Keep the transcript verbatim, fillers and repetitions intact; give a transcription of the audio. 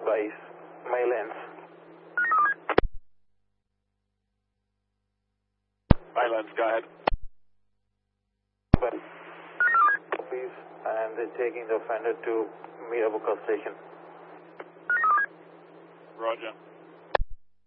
by my lens. My lens, go ahead. But copies, and they're taking the offender to Mirabuka station. Roger.